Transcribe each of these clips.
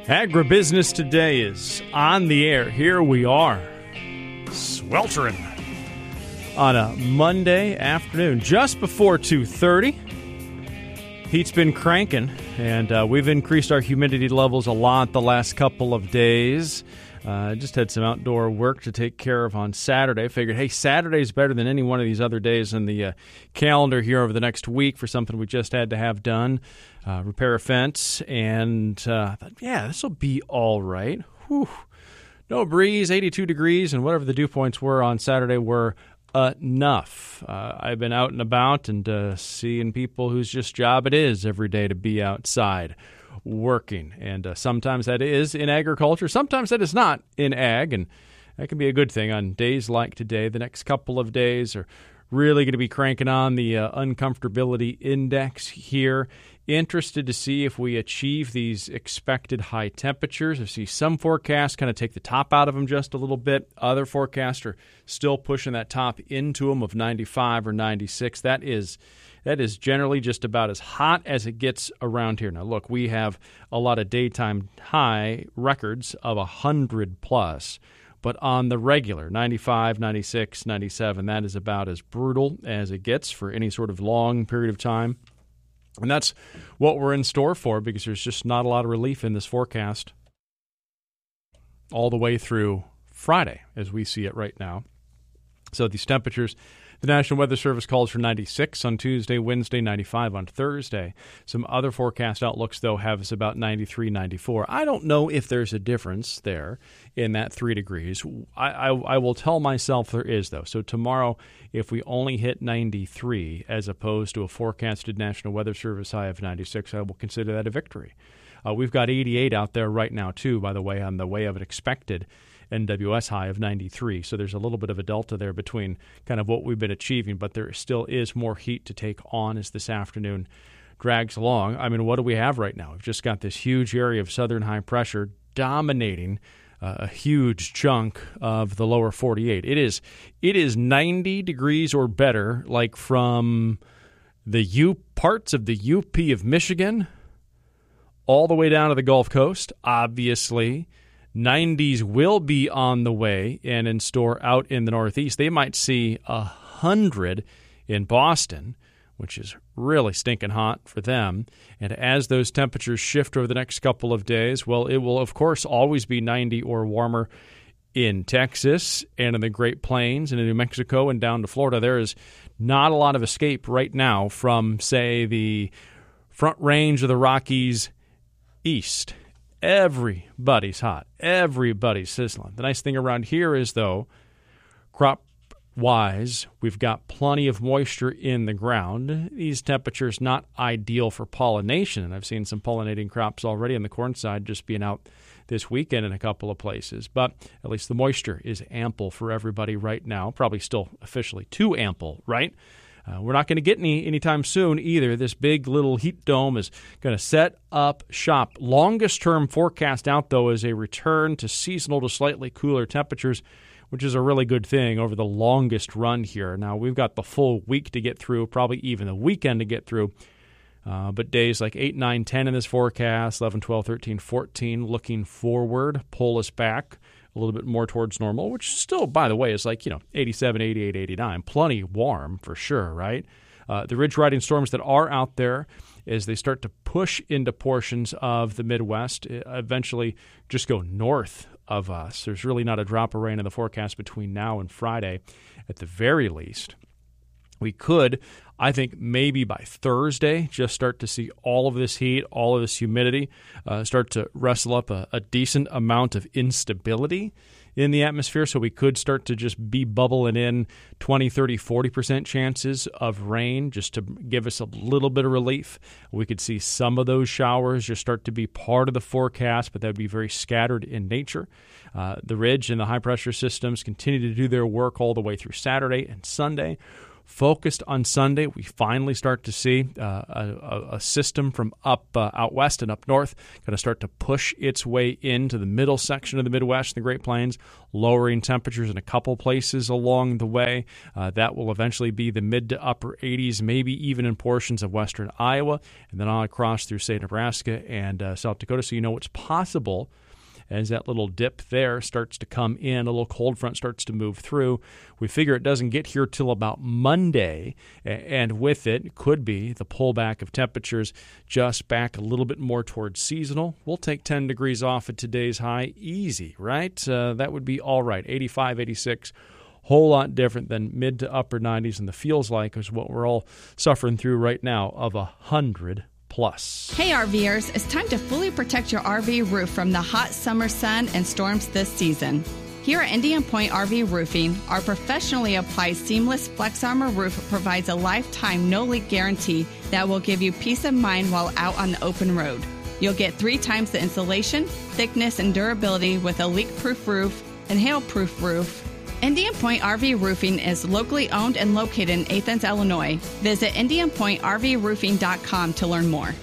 Agribusiness Today is on the air. Here we are, sweltering on a Monday afternoon, just before 2:30. Heat's been cranking, and we've increased our humidity levels a lot the last couple of days. Just had some outdoor work to take care of on Saturday. Figured, hey, Saturday's better than any one of these other days in the calendar here over the next week for something we just had to have done. Repair a fence, and I thought, yeah, this will be all right. Whew. No breeze, 82 degrees, and whatever the dew points were on Saturday were enough. I've been out and about and seeing people whose just job it is every day to be outside working. And sometimes that is in agriculture. Sometimes that is not in ag. And that can be a good thing on days like today. The next couple of days are really going to be cranking on the uncomfortability index here. Interested to see if we achieve these expected high temperatures. I see some forecasts kind of take the top out of them just a little bit. Other forecasts are still pushing that top into them of 95 or 96. That is generally just about as hot as it gets around here. Now, look, we have a lot of daytime high records of 100 plus. But on the regular, 95, 96, 97, that is about as brutal as it gets for any sort of long period of time. And that's what we're in store for because there's just not a lot of relief in this forecast all the way through Friday as we see it right now. So these temperatures, the National Weather Service calls for 96 on Tuesday, Wednesday, 95 on Thursday. Some other forecast outlooks, though, have us about 93, 94. I don't know if there's a difference there in that 3 degrees. I will tell myself there is, though. So tomorrow, if we only hit 93 as opposed to a forecasted National Weather Service high of 96, I will consider that a victory. We've got 88 out there right now, too, by the way, on the way of an expected NWS high of 93. So there's a little bit of a delta there between kind of what we've been achieving, but there still is more heat to take on as this afternoon drags along. I mean, what do we have right now? We've just got this huge area of southern high pressure dominating a huge chunk of the lower 48. It is 90 degrees or better, like from the parts of the UP of Michigan all the way down to the Gulf Coast. Obviously, 90s will be on the way and in store out in the Northeast. They might see 100 in Boston, which is really stinking hot for them. And as those temperatures shift over the next couple of days, well, it will, of course, always be 90 or warmer in Texas and in the Great Plains and in New Mexico and down to Florida. There is not a lot of escape right now from, say, the Front Range of the Rockies east. Everybody's hot. Everybody's sizzling. The nice thing around here is, though, crop-wise, we've got plenty of moisture in the ground. These temperatures not ideal for pollination, and I've seen some pollinating crops already on the corn side just being out this weekend in a couple of places. But at least the moisture is ample for everybody right now. Probably still officially too ample, right? We're not going to get any anytime soon either. This big little heat dome is going to set up shop. Longest-term forecast out, though, is a return to seasonal to slightly cooler temperatures, which is a really good thing over the longest run here. Now, we've got the full week to get through, probably even the weekend to get through. But days like 8, 9, 10 in this forecast, 11, 12, 13, 14, looking forward, pull us back a little bit more towards normal, which still, by the way, is like, 87, 88, 89. Plenty warm for sure, right? The ridge riding storms that are out there, as they start to push into portions of the Midwest, eventually just go north of us. There's really not a drop of rain in the forecast between now and Friday at the very least. We could, I think, maybe by Thursday, just start to see all of this heat, all of this humidity, start to wrestle up a decent amount of instability in the atmosphere. So we could start to just be bubbling in 20, 30, 40% chances of rain just to give us a little bit of relief. We could see some of those showers just start to be part of the forecast, but that would be very scattered in nature. The ridge and the high-pressure systems continue to do their work all the way through Saturday and Sunday. focused on Sunday. We finally start to see a system from out west and up north going to start to push its way into the middle section of the Midwest and the Great Plains, lowering temperatures in a couple places along the way. That will eventually be the mid to upper 80s, maybe even in portions of western Iowa, and then on across through, say, Nebraska and South Dakota. So you know what's possible as that little dip there starts to come in, a little cold front starts to move through. We figure it doesn't get here till about Monday, and with it could be the pullback of temperatures just back a little bit more towards seasonal. We'll take 10 degrees off at today's high. Easy, right? That would be all right. 85, 86, whole lot different than mid to upper 90s, and the feels like is what we're all suffering through right now of 100 plus. Hey RVers, it's time to fully protect your RV roof from the hot summer sun and storms this season. Here at Indian Point RV Roofing, our professionally applied seamless Flex Armor roof provides a lifetime no-leak guarantee that will give you peace of mind while out on the open road. You'll get 3 times the insulation, thickness, and durability with a leak-proof roof and hail-proof roof. Indian Point RV Roofing is locally owned and located in Athens, Illinois. Visit IndianPointRVRoofing.com to learn more.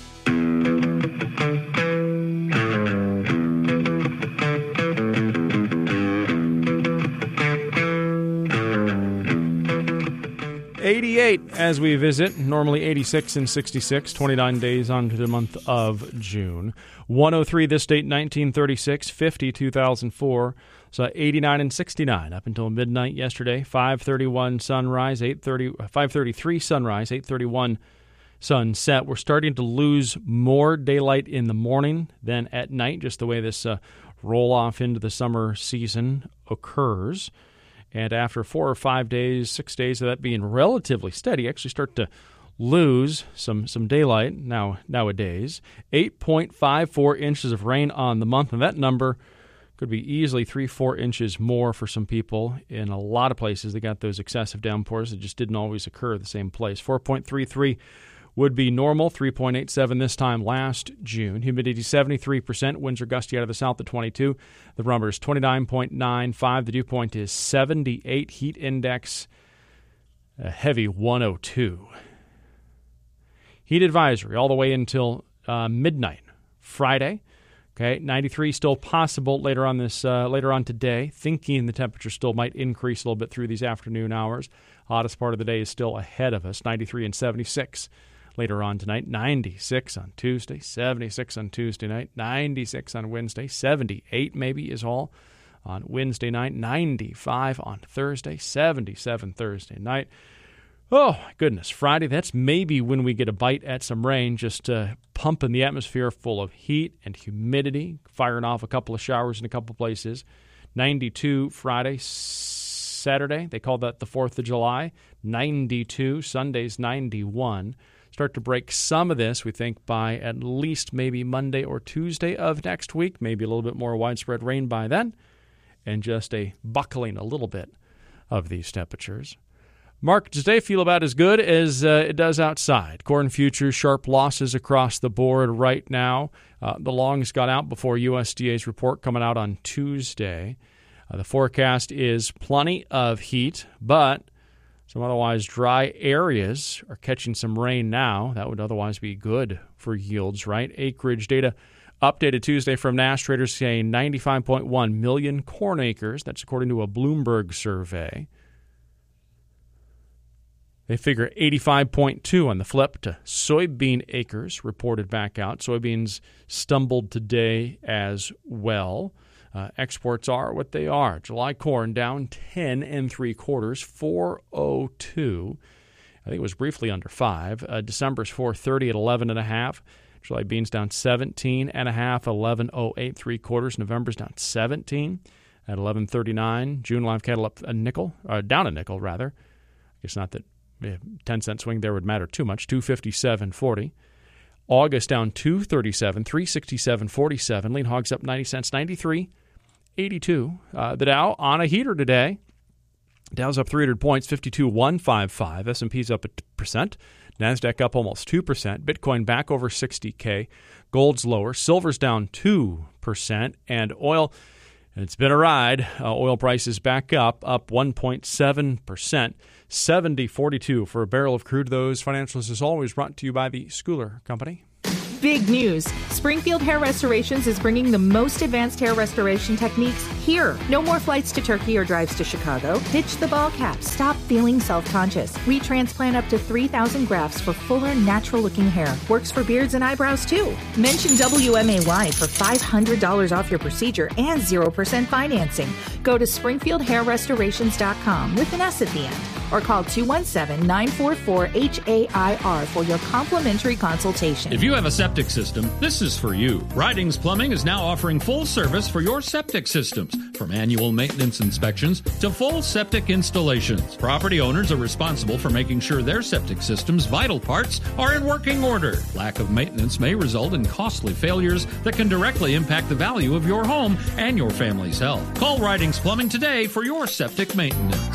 '88 as we visit, normally 86 and 66, 29 days onto the month of June. 103 this date, 1936, 50, 2004. So 89 and 69 up until midnight yesterday. 5:31 sunrise, 5:33 sunrise, 8:31 sunset. We're starting to lose more daylight in the morning than at night, just the way this roll off into the summer season occurs. And after 4 or 5 days, 6 days of that being relatively steady, actually start to lose some daylight nowadays. 8.54 inches of rain on the month, and that number could be easily 3-4 inches more for some people. In a lot of places, they got those excessive downpours that just didn't always occur at the same place. 4.33 would be normal, 3.87 this time last June. Humidity 73%, winds are gusty out of the south at 22. The barometer is 29.95. The dew point is 78. Heat index, a heavy 102. Heat advisory all the way until midnight Friday. Okay, 93 still possible later on today. Thinking the temperature still might increase a little bit through these afternoon hours. Hottest part of the day is still ahead of us. 93 and 76 later on tonight. 96 on Tuesday, 76 on Tuesday night, 96 on Wednesday, 78 maybe is all on Wednesday night, 95 on Thursday, 77 Thursday night. Oh, my goodness. Friday, that's maybe when we get a bite at some rain, just pumping the atmosphere full of heat and humidity, firing off a couple of showers in a couple places. 92 Friday, Saturday. They call that the 4th of July. 92. Sunday's 91. Start to break some of this, we think, by at least maybe Monday or Tuesday of next week. Maybe a little bit more widespread rain by then. And just a buckling a little bit of these temperatures. Markets today feel about as good as it does outside. Corn futures, sharp losses across the board right now. The longs got out before USDA's report coming out on Tuesday. The forecast is plenty of heat, but some otherwise dry areas are catching some rain now. That would otherwise be good for yields, right? Acreage data updated Tuesday from Nash Traders saying 95.1 million corn acres. That's according to a Bloomberg survey. They figure 85.2 on the flip to soybean acres reported back out. Soybeans stumbled today as well. Exports are what they are. July corn down 10 3/4, 402. I think it was briefly under 5. December's 430 at 11.5. July beans down 17.5, 1108 3/4. November's down 17 at 1139. June live cattle up a nickel, down a nickel rather. I guess not that 10-cent swing there would matter too much. 257.40. August down 237, 367.47. Lean hogs up 90 cents, 93.82. The Dow on a heater today. Dow's up 300 points, 52.155. S&P's up 1%. NASDAQ up almost 2%. Bitcoin back over 60K. Gold's lower. Silver's down 2%. And oil It's been a ride. Oil prices back up 1.7%. $70.42 for a barrel of crude. Those financials, as always, brought to you by the Schooler Company. Big news. Springfield Hair Restorations is bringing the most advanced hair restoration techniques here. No more flights to Turkey or drives to Chicago. Ditch the ball cap. Stop feeling self-conscious. We transplant up to 3,000 grafts for fuller, natural-looking hair. Works for beards and eyebrows, too. Mention WMAY for $500 off your procedure and 0% financing. Go to SpringfieldHairRestorations.com with an S at the end. Or call 217-944-HAIR for your complimentary consultation. If you have a septic system, this is for you. Ridings Plumbing is now offering full service for your septic systems, from annual maintenance inspections to full septic installations. Property owners are responsible for making sure their septic system's vital parts are in working order. Lack of maintenance may result in costly failures that can directly impact the value of your home and your family's health. Call Ridings Plumbing today for your septic maintenance.